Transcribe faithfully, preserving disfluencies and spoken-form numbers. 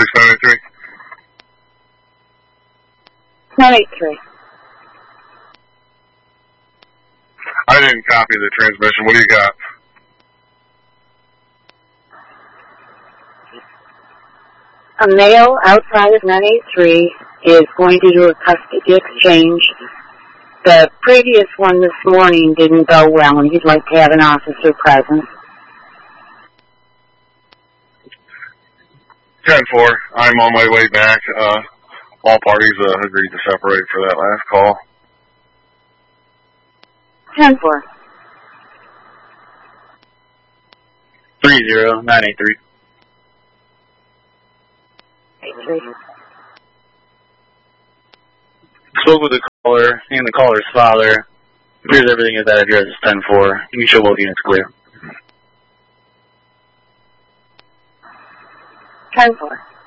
seven eight three. nine eight three. I didn't copy the transmission. What do you got? A male outside of nine eight three is going to do a custody exchange. The previous one this morning didn't go well, and he'd like to have an officer present. ten four. I'm on my way back. Uh, all parties uh, agreed to separate for that last call. ten four. three zero nine eight three. eight three. Spoke with the caller and the caller's father. Appears everything is at address is ten four. You can show both units clear. ten four.